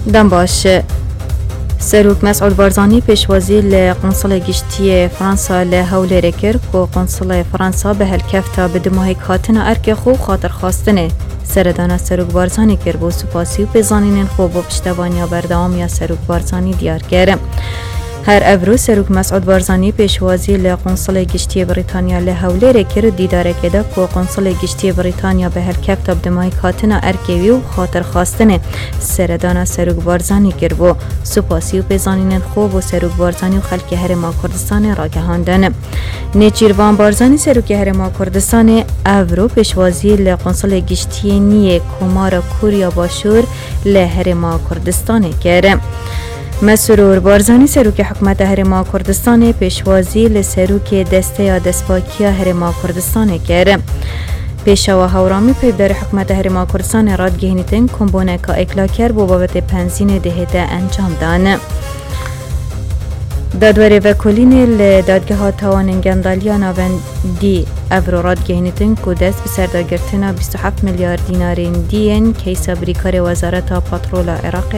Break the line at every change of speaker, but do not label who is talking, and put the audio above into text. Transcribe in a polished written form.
دم باشه سروک مسعود بارزانی پیشوازی لقنصل گشتی فرانسا لهوله کرد که قنصل فرانسا به هلکفتا به دماهی کاتنا ارک خوب خاطر خواستنه سردانا سروک بارزانی کرد و سپاسی و پیزانین خوب و پشتوانیا بردوام یا سروک بارزانی دیار کرد. هر افرو سروک مسعود بارزانی پیشوازی لقنصل گشتی بریتانیا لهوله کرد دیدار کده که قنصل گشتی بریتانیا به هلکفتا به دماهی کاتنا ارکوی و خاطر خواستنه سردانا سروک بارزانی کرد و سپاسی و پیزانین خوب و سروک بارزانی و خلک هرما کردستان را گهاندن. نیچیروان بارزانی سروک هرما کردستان افرو پیشوازی لقنصل گشتی نیه کمار کوریا باشور لهرما کردستان کرد. مسرور بارزانی سروک حکومت هرما کردستان پیشوازی لسروک دسته یا دسپاکیا هرما کردستان کرد. پیشوا هورامی پیبدار حکومت هرما کردستان راد گهنیتن کمبونه که اکلا کرد و بابت پنزین دهده انجام دان. دادوری وکولین لدادگاه ها توان گندالیا ناوندی افرو راد گهنیتن که دست به سرداگرتنا 27 میلیارد دینار دین کیسا بریکار وزارت پاترول عراق